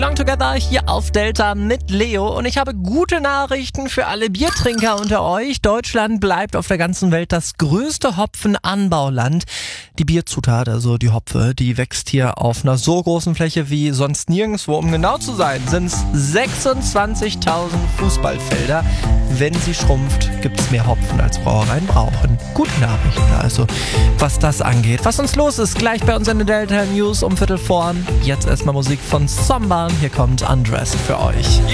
Long Together hier auf Delta mit Leo und ich habe gute Nachrichten für alle Biertrinker unter euch. Deutschland bleibt auf der ganzen Welt das größte Hopfenanbauland. Die Bierzutat, also die Hopfe, die wächst hier auf einer so großen Fläche wie sonst nirgendwo. Um genau zu sein, sind es 26.000 Fußballfelder. Wenn sie schrumpft, gibt es mehr Hopfen als Brauereien brauchen. Gute Nachrichten also, was das angeht. Was uns los ist, gleich bei uns in den Delta News um 3:15. Jetzt erstmal Musik von Somban. Hier kommt Undressed für euch.